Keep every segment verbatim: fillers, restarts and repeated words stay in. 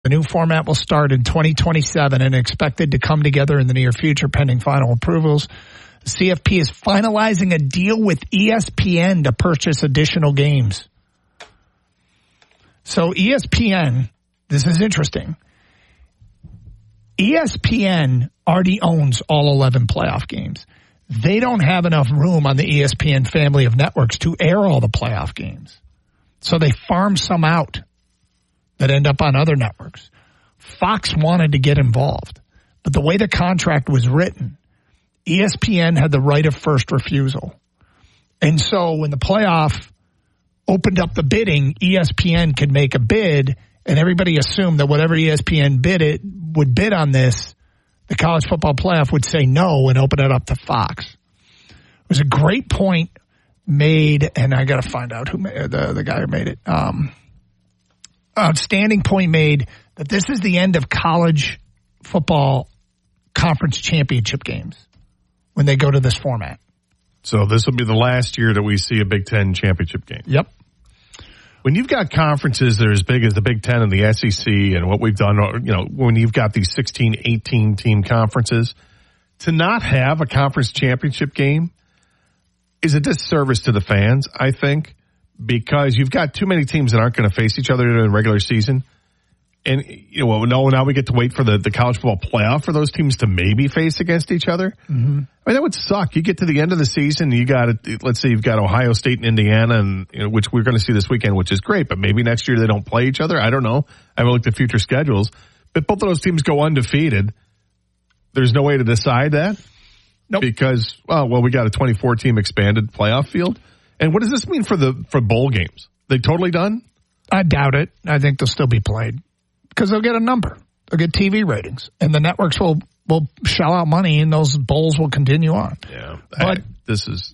The new format will start in twenty twenty-seven and expected to come together in the near future pending final approvals. The C F P is finalizing a deal with E S P N to purchase additional games. So E S P N, this is interesting. E S P N already owns all eleven playoff games. They don't have enough room on the E S P N family of networks to air all the playoff games. So they farm some out that end up on other networks. Fox wanted to get involved, but the way the contract was written, E S P N had the right of first refusal. And so when the playoff opened up the bidding, E S P N could make a bid, and everybody assumed that whatever E S P N bid it would bid on this, the college football playoff would say no and open it up to Fox. It was a great point made, and I got to find out who made, the the guy who made it. Um, outstanding point made that this is the end of college football conference championship games when they go to this format. So this will be the last year that we see a Big Ten championship game. Yep. When you've got conferences that are as big as the Big Ten and the S E C and what we've done, you know, when you've got these sixteen, eighteen team conferences, to not have a conference championship game is a disservice to the fans, I think, because you've got too many teams that aren't going to face each other in the regular season. And, you know, no, now we get to wait for the, the college football playoff for those teams to maybe face against each other. Mm-hmm. I mean, that would suck. You get to the end of the season, you got, let's say you've got Ohio State and Indiana, and you know, which we're going to see this weekend, which is great, but maybe next year they don't play each other. I don't know. I haven't looked at future schedules. But both of those teams go undefeated. There's no way to decide that. Nope. Because, well, well, we got a twenty-four team expanded playoff field. And what does this mean for the for bowl games? They totally done? I doubt it. I think they'll still be played because they'll get a number. They'll get T V ratings, and the networks will, will shell out money, and those bowls will continue on. Yeah, but I, this is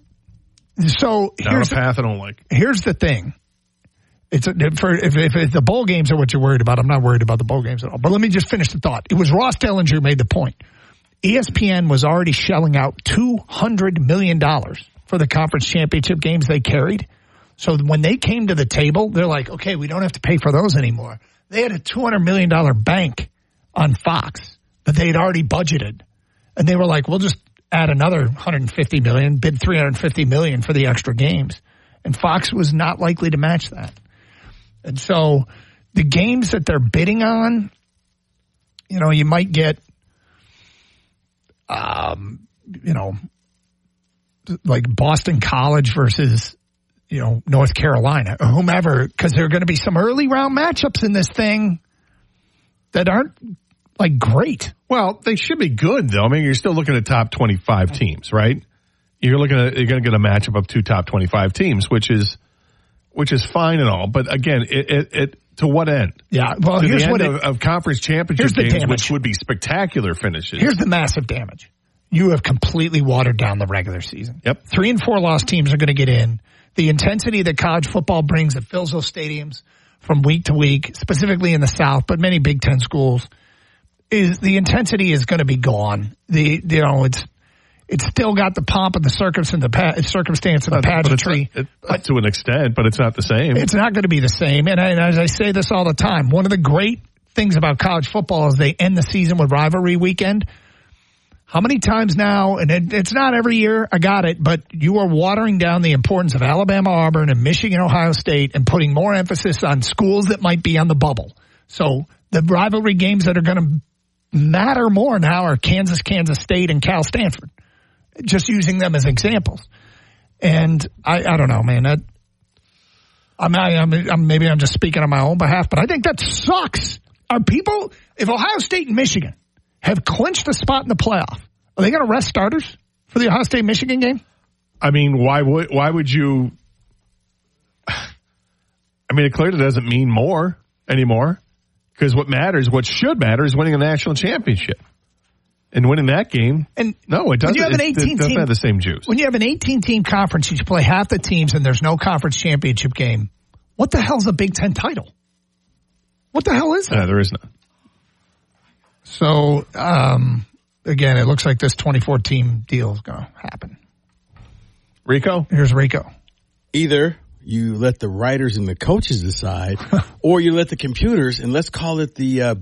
so not here's a path I don't like. Here's the thing. It's a, for if, if, if the bowl games are what you're worried about, I'm not worried about the bowl games at all. But let me just finish the thought. It was Ross Dellinger who made the point. E S P N was already shelling out two hundred million dollars for the conference championship games they carried. So when they came to the table, they're like, okay, we don't have to pay for those anymore. They had a two hundred million dollars bank on Fox that they had already budgeted. And they were like, we'll just add another one hundred fifty million dollars, bid three hundred fifty million dollars for the extra games. And Fox was not likely to match that. And so the games that they're bidding on, you know, you might get, um, you know, like Boston College versus, you know, North Carolina or whomever, because there are going to be some early round matchups in this thing that aren't like great. Well, they should be good though. I mean, you're still looking at top twenty-five teams, right? You're looking at, you're going to get a matchup of two top twenty-five teams, which is, which is fine and all. But again, it, it, it to what end? Yeah. Well, to here's the end what it, of, of conference championship games, damage. which would be spectacular finishes. Here's the massive damage. You have completely watered down the regular season. Yep. Three and four loss teams are going to get in. The intensity that college football brings that fills those stadiums from week to week, specifically in the South, but many Big Ten schools, is the intensity is going to be gone. The you know it's it's still got the pomp and the circumstance and the circumstance and the pageantry, but, it's not, it, to an extent, but it's not the same. It's not going to be the same. And, I, and as I say this all the time, one of the great things about college football is they end the season with rivalry weekend. How many times now, and it, it's not every year, I got it, but you are watering down the importance of Alabama, Auburn, and Michigan, Ohio State, and putting more emphasis on schools that might be on the bubble. So the rivalry games that are going to matter more now are Kansas, Kansas State, and Cal Stanford. Just using them as examples. And I, I don't know, man. That, I'm, I'm, I'm, maybe I'm just speaking on my own behalf, but I think that sucks. Are people, if Ohio State and Michigan have clinched a spot in the playoff, are they going to rest starters for the Ohio State-Michigan game? I mean, why would why would you? I mean, it clearly doesn't mean more anymore because what matters, what should matter, is winning a national championship and winning that game. And no, it doesn't. You have an eighteen it doesn't team, have the same juice. When you have an eighteen-team conference, you play half the teams, and there's no conference championship game. What the hell's a Big Ten title? What the hell is that? Yeah, there is none. So, um, again, it looks like this twenty-four team deal is going to happen. Rico? Here's Rico. Either you let the writers and the coaches decide, or you let the computers, and let's call it the uh,